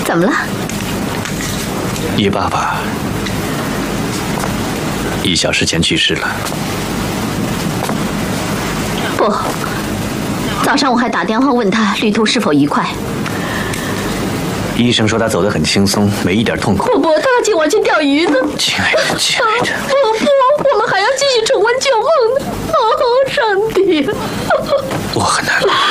怎么了？ 叶爸爸1小时前去世了。 不，早上我还打电话问他旅途是否愉快。 医生说他走得很轻松，没一点痛苦。 不，他要请我去钓鱼呢。 亲爱的，亲爱的。 不，我们还要继续重温旧梦呢。哦，上帝！ 我很难过。